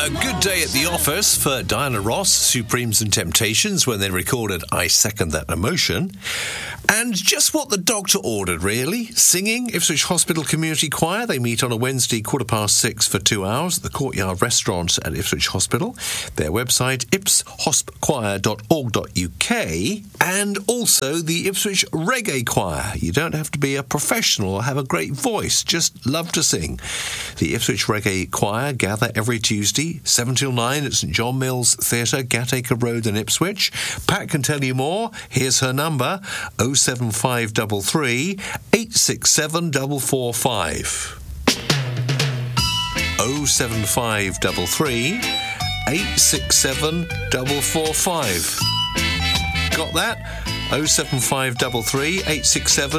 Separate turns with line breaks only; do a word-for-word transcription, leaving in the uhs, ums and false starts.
A good day at the office for Diana Ross, Supremes and Temptations, when they recorded I Second That Emotion. And just what the doctor ordered, really. Singing, Ipswich Hospital Community Choir. They meet on a Wednesday, quarter past six for two hours at the Courtyard Restaurant at Ipswich Hospital. Their website, ips hosp choir dot org dot u k. And also the Ipswich Reggae Choir. You don't have to be a professional or have a great voice, just love to sing. The Ipswich Reggae Choir gather every Tuesday, seven till nine at St John Mills Theatre, Gatacre Road in Ipswich. Pat can tell you more. Here's her number, oh seven five three three, eight six seven four four five. oh seven five three three, eight six seven four four five. Got that? oh seven five three three, eight six seven